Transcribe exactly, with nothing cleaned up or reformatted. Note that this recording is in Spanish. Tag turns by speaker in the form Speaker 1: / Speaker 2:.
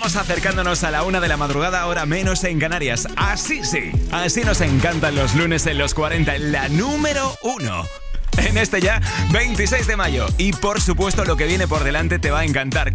Speaker 1: Vamos acercándonos a la una de la madrugada, hora menos en Canarias. Así sí, así nos encantan los lunes en los cuarenta, en la número uno. En este ya, veintiséis de mayo. Y por supuesto lo que viene por delante te va a encantar.